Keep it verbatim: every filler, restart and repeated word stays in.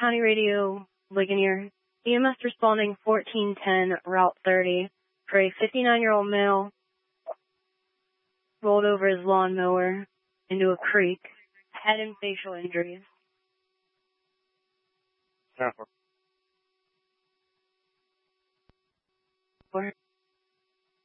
County Radio, Ligonier. E M S responding fourteen ten, Route thirty, for a fifty-nine-year-old male rolled over his lawnmower into a creek, head and facial injuries. Yeah. Or